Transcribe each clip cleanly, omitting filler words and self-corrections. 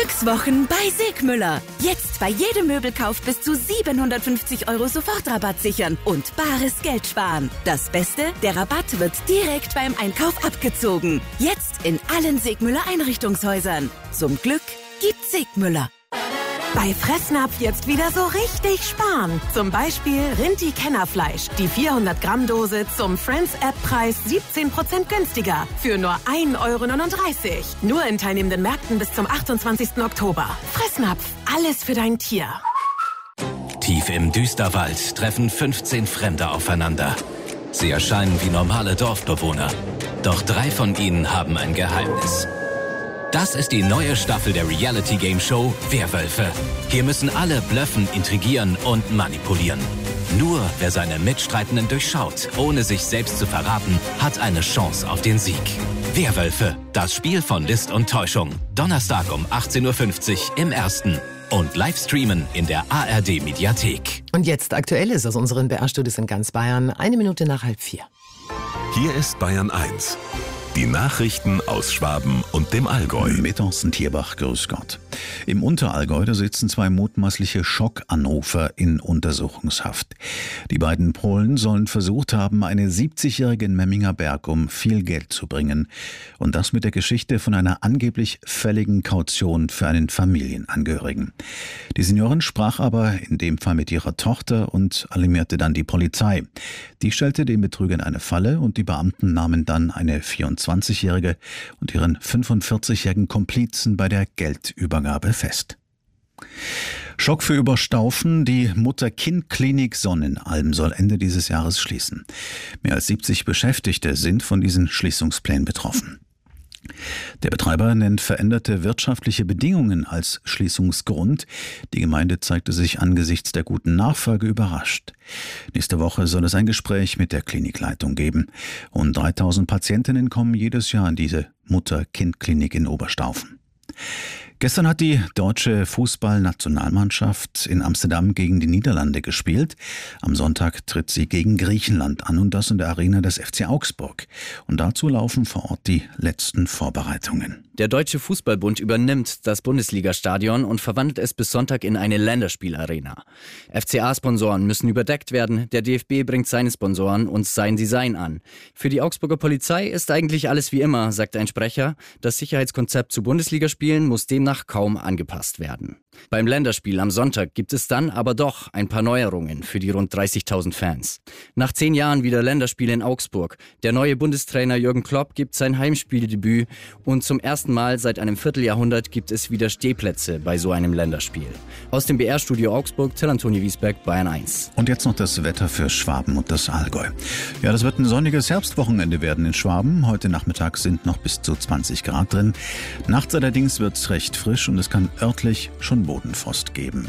Glückswochen bei Segmüller. Jetzt bei jedem Möbelkauf bis zu 750 € Sofortrabatt sichern und bares Geld sparen. Das Beste, der Rabatt wird direkt beim Einkauf abgezogen. Jetzt in allen Segmüller Einrichtungshäusern. Zum Glück gibt Segmüller. Bei Fressnapf jetzt wieder so richtig sparen. Zum Beispiel Rinti-Kennerfleisch. Die 400-Gramm-Dose zum Friends-App-Preis 17% günstiger. Für nur 1,39 €. Nur in teilnehmenden Märkten bis zum 28. Oktober. Fressnapf. Alles für dein Tier. Tief im Düsterwald treffen 15 Fremde aufeinander. Sie erscheinen wie normale Dorfbewohner. Doch 3 von ihnen haben ein Geheimnis. Das ist die neue Staffel der Reality-Game-Show Werwölfe. Hier müssen alle bluffen, intrigieren und manipulieren. Nur wer seine Mitstreitenden durchschaut, ohne sich selbst zu verraten, hat eine Chance auf den Sieg. Werwölfe, das Spiel von List und Täuschung. Donnerstag um 18:50 Uhr im Ersten. Und Livestreamen in der ARD-Mediathek. Und jetzt Aktuelles aus unseren BR-Studios in ganz Bayern. 1 Minute nach 3:30. Hier ist Bayern 1. Die Nachrichten aus Schwaben und dem Allgäu. Mit Thorsten Tierbach, grüß Gott. Im Unterallgäu, da sitzen 2 mutmaßliche Schockanrufer in Untersuchungshaft. Die beiden Polen sollen versucht haben, eine 70-Jährige in Memminger Berg um viel Geld zu bringen. Und das mit der Geschichte von einer angeblich fälligen Kaution für einen Familienangehörigen. Die Seniorin sprach aber in dem Fall mit ihrer Tochter und alarmierte dann die Polizei. Die stellte den Betrügern eine Falle und die Beamten nahmen dann eine 24-Jährige und ihren 45-jährigen Komplizen bei der Geldübergabe fest. Schock für Überstaufen. Die Mutter-Kind-Klinik Sonnenalm soll Ende dieses Jahres schließen. Mehr als 70 Beschäftigte sind von diesen Schließungsplänen betroffen. Der Betreiber nennt veränderte wirtschaftliche Bedingungen als Schließungsgrund. Die Gemeinde zeigte sich angesichts der guten Nachfrage überrascht. Nächste Woche soll es ein Gespräch mit der Klinikleitung geben. Rund 3000 Patientinnen kommen jedes Jahr in diese Mutter-Kind-Klinik in Oberstaufen. Gestern hat die deutsche Fußballnationalmannschaft in Amsterdam gegen die Niederlande gespielt. Am Sonntag tritt sie gegen Griechenland an und das in der Arena des FC Augsburg. Und dazu laufen vor Ort die letzten Vorbereitungen. Der Deutsche Fußballbund übernimmt das Bundesligastadion und verwandelt es bis Sonntag in eine Länderspielarena. FCA-Sponsoren müssen überdeckt werden. Der DFB bringt seine Sponsoren und sein Design an. Für die Augsburger Polizei ist eigentlich alles wie immer, sagt ein Sprecher. Das Sicherheitskonzept zu Bundesligaspielen muss demnach kaum angepasst werden. Beim Länderspiel am Sonntag gibt es dann aber doch ein paar Neuerungen für die rund 30.000 Fans. Nach 10 Jahren wieder Länderspiel in Augsburg. Der neue Bundestrainer Jürgen Klopp gibt sein Heimspieldebüt und zum ersten Mal seit einem Vierteljahrhundert gibt es wieder Stehplätze bei so einem Länderspiel. Aus dem BR-Studio Augsburg, Till-Antoni Wiesbeck, Bayern 1. Und jetzt noch das Wetter für Schwaben und das Allgäu. Ja, das wird ein sonniges Herbstwochenende werden in Schwaben. Heute Nachmittag sind noch bis zu 20 Grad drin. Nachts allerdings wird es recht frisch und es kann örtlich schon Bodenfrost geben.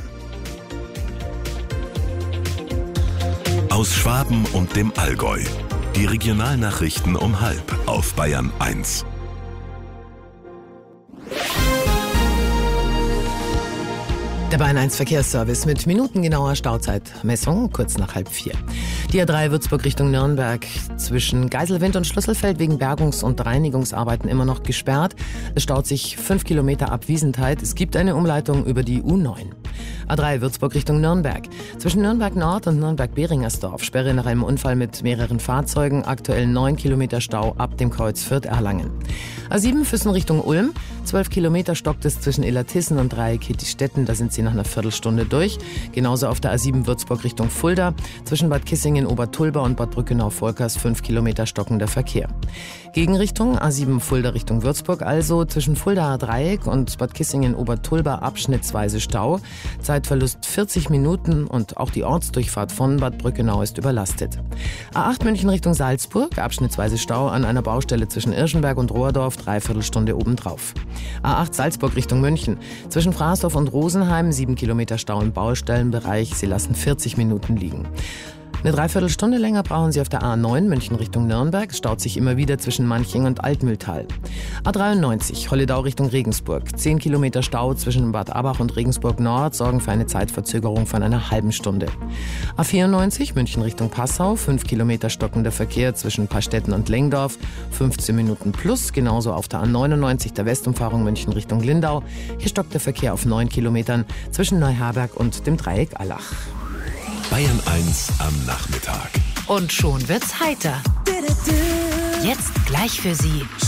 Aus Schwaben und dem Allgäu. Die Regionalnachrichten um 12:30 auf Bayern 1. Der Bayern 1 Verkehrsservice mit minutengenauer Stauzeitmessung, kurz nach 3:30. Die A3 Würzburg Richtung Nürnberg zwischen Geiselwind und Schlüsselfeld wegen Bergungs- und Reinigungsarbeiten immer noch gesperrt. Es staut sich 5 Kilometer ab Wiesentheit. Es gibt eine Umleitung über die U9. A3 Würzburg Richtung Nürnberg. Zwischen Nürnberg Nord und Nürnberg-Beringersdorf. Sperre nach einem Unfall mit mehreren Fahrzeugen. Aktuell 9 Kilometer Stau ab dem Kreuz Fürth-Erlangen. A7 Füssen Richtung Ulm. 12 Kilometer stockt es zwischen Illertissen und Dreieck-Hittistetten. Da sind sie nach einer Viertelstunde durch. Genauso auf der A7 Würzburg Richtung Fulda. Zwischen Bad Kissingen, Obertulba und Bad Brückenau-Volkers 5 Kilometer stockender Verkehr. Gegenrichtung A7 Fulda Richtung Würzburg, also zwischen Fuldaer Dreieck und Bad Kissingen, Obertulba abschnittsweise Stau. Zeitverlust 40 Minuten und auch die Ortsdurchfahrt von Bad Brückenau ist überlastet. A8 München Richtung Salzburg, abschnittsweise Stau an einer Baustelle zwischen Irschenberg und Rohrdorf, 3/4 Stunde obendrauf. A8 Salzburg Richtung München, zwischen Fraßdorf und Rosenheim 7 Kilometer Stau im Baustellenbereich, sie lassen 40 Minuten liegen. Eine Dreiviertelstunde länger brauchen Sie auf der A9 München Richtung Nürnberg. Es staut sich immer wieder zwischen Manching und Altmühltal. A93 Holledau Richtung Regensburg. 10 Kilometer Stau zwischen Bad Abach und Regensburg Nord sorgen für eine Zeitverzögerung von einer halben Stunde. A94 München Richtung Passau. 5 Kilometer stockender Verkehr zwischen Pastetten und Lengdorf. 15 Minuten plus. Genauso auf der A99 der Westumfahrung München Richtung Lindau. Hier stockt der Verkehr auf 9 Kilometern zwischen Neuherberg und dem Dreieck Allach. Bayern 1 am Nachmittag. Und schon wird's heiter. Jetzt gleich für Sie